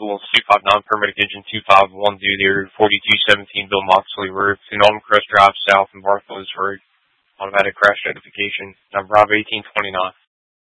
Ambulance 259, paramedic engine 2510, the area 4217 Bill Moxley Road, in Autumn Crest Drive South and Barthel's Road. Automatic crash notification, number 1829.